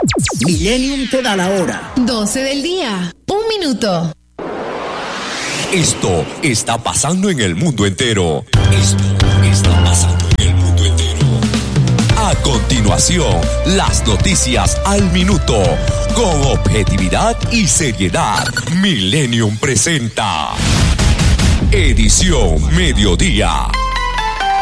Millennium te da la hora. 12 del día, 1 minuto. Esto está pasando en el mundo entero. Esto está pasando en el mundo entero. A continuación, las noticias al minuto. Con objetividad y seriedad. Millennium presenta Edición Mediodía.